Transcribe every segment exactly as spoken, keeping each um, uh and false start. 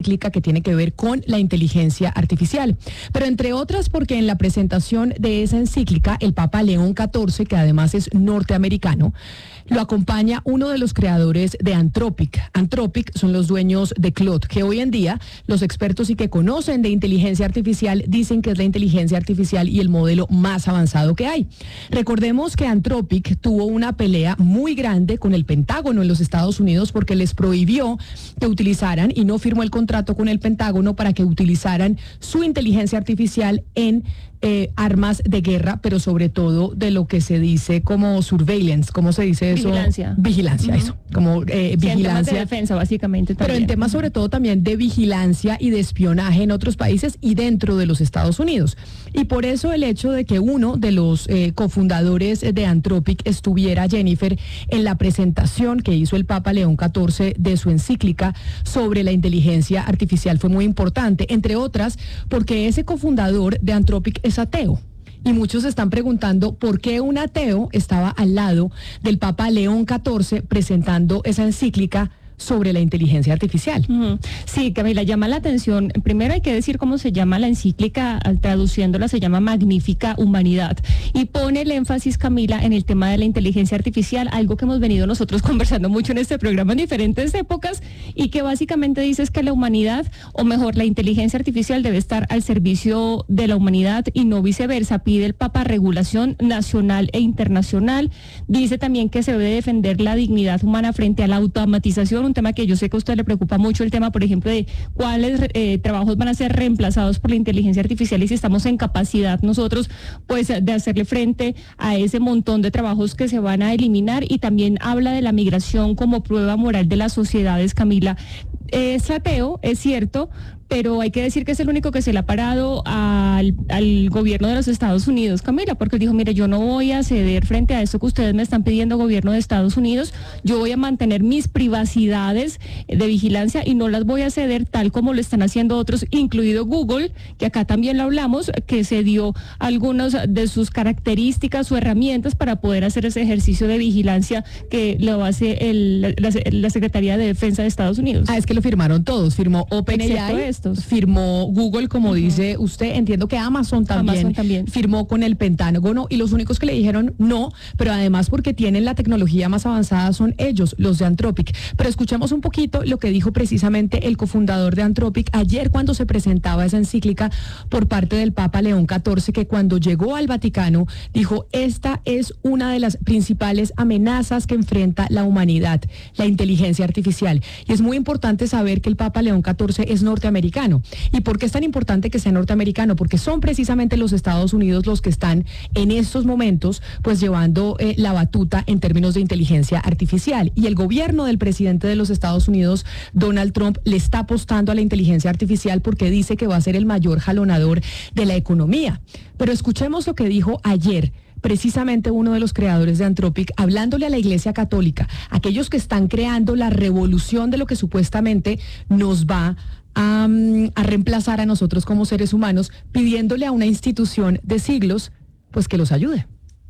encíclica que tiene que ver con la inteligencia artificial. Pero entre otras porque en la presentación de esa encíclica, el Papa León catorce, que además es norteamericano, lo acompaña uno de los creadores de Anthropic. Anthropic son los dueños de Claude, que hoy en día los expertos y que conocen de inteligencia artificial dicen que es la inteligencia artificial y el modelo más avanzado que hay. Recordemos que Anthropic tuvo una pelea muy grande con el Pentágono en los Estados Unidos porque les prohibió que utilizaran y no firmó el contrato con el Pentágono para que utilizaran su inteligencia artificial en Eh, armas de guerra, pero sobre todo de lo que se dice como surveillance, ¿cómo se dice eso? Vigilancia. Vigilancia, uh-huh. eso, como eh, sí, vigilancia. En temas de defensa, básicamente. También. Pero en temas sobre todo también de vigilancia y de espionaje en otros países y dentro de los Estados Unidos. Y por eso el hecho de que uno de los eh, cofundadores de Anthropic estuviera, Jennifer, en la presentación que hizo el Papa León catorce de su encíclica sobre la inteligencia artificial fue muy importante, entre otras porque ese cofundador de Anthropic es ateo. Y muchos se están preguntando por qué un ateo estaba al lado del Papa León catorce presentando esa encíclica sobre la inteligencia artificial. Uh-huh. Sí, Camila, llama la atención. Primero hay que decir cómo se llama la encíclica, traduciéndola se llama Magnífica Humanidad. Y pone el énfasis, Camila, en el tema de la inteligencia artificial, algo que hemos venido nosotros conversando mucho en este programa en diferentes épocas, y que básicamente dice es que la humanidad, o mejor, la inteligencia artificial debe estar al servicio de la humanidad y no viceversa. Pide el Papa regulación nacional e internacional. Dice también que se debe defender la dignidad humana frente a la automatización, un tema que yo sé que a usted le preocupa mucho, el tema, por ejemplo, de cuáles eh, trabajos van a ser reemplazados por la inteligencia artificial y si estamos en capacidad nosotros, pues, de hacerle frente a ese montón de trabajos que se van a eliminar. Y también habla de la migración como prueba moral de las sociedades, Camila. Es ateo, es cierto, pero hay que decir que es el único que se le ha parado al, al gobierno de los Estados Unidos, Camila, porque él dijo, mire, yo no voy a ceder frente a esto que ustedes me están pidiendo, gobierno de Estados Unidos, yo voy a mantener mis privacidades de vigilancia y no las voy a ceder tal como lo están haciendo otros, incluido Google, que acá también lo hablamos, que se dio algunas de sus características o herramientas para poder hacer ese ejercicio de vigilancia que lo hace el, la, la Secretaría de Defensa de Estados Unidos. Ah, es que lo firmaron todos, firmó OpenAI, firmó Google, como uh-huh. dice usted, entiendo que Amazon también, Amazon también firmó con el Pentágono, y los únicos que le dijeron no, pero además porque tienen la tecnología más avanzada son ellos, los de Anthropic. Pero escuchemos un poquito lo que dijo precisamente el cofundador de Anthropic ayer cuando se presentaba esa encíclica por parte del Papa León catorce, que cuando llegó al Vaticano dijo, esta es una de las principales amenazas que enfrenta la humanidad, la inteligencia artificial. Y es muy importante saber que el Papa León catorce es norteamericano. ¿Y por qué es tan importante que sea norteamericano? Porque son precisamente los Estados Unidos los que están en estos momentos pues llevando eh, la batuta en términos de inteligencia artificial. Y el gobierno del presidente de los Estados Unidos, Donald Trump, le está apostando a la inteligencia artificial porque dice que va a ser el mayor jalonador de la economía. Pero escuchemos lo que dijo ayer precisamente uno de los creadores de Anthropic, hablándole a la Iglesia Católica, aquellos que están creando la revolución de lo que supuestamente nos va a, a reemplazar a nosotros como seres humanos, pidiéndole a una institución de siglos, pues que los ayude.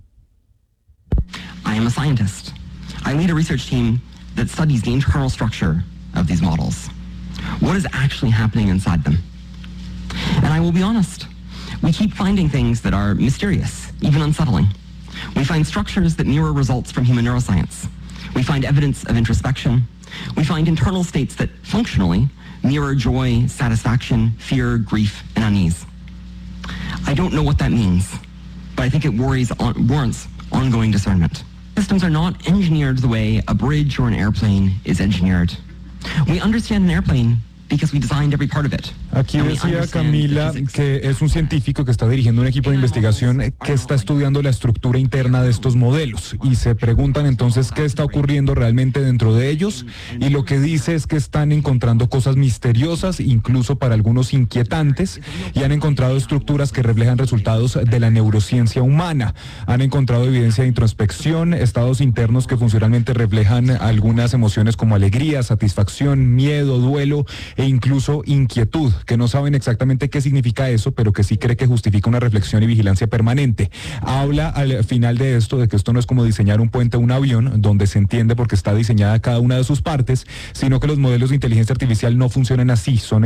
I am a scientist. I lead a research team that studies the internal structure of these models. What is actually happening inside them? And I will be honest, we keep finding things that are mysterious, even unsettling. We find structures that mirror results from human neuroscience. We find evidence of introspection. We find internal states that functionally mirror joy, satisfaction, fear, grief, and unease. I don't know what that means, but I think it worries on, warrants ongoing discernment. Systems are not engineered the way a bridge or an airplane is engineered. We understand an airplane because we designed every part of it. Aquí decía Camila que es un científico que está dirigiendo un equipo de investigación que está estudiando la estructura interna de estos modelos y se preguntan entonces qué está ocurriendo realmente dentro de ellos, y lo que dice es que están encontrando cosas misteriosas, incluso para algunos inquietantes, y han encontrado estructuras que reflejan resultados de la neurociencia humana. Han encontrado evidencia de introspección, estados internos que funcionalmente reflejan algunas emociones como alegría, satisfacción, miedo, duelo e incluso inquietud, que no saben exactamente qué significa eso, pero que sí cree que justifica una reflexión y vigilancia permanente. Habla al final de esto de que esto no es como diseñar un puente o un avión, donde se entiende porque está diseñada cada una de sus partes, sino que los modelos de inteligencia artificial no funcionan así, son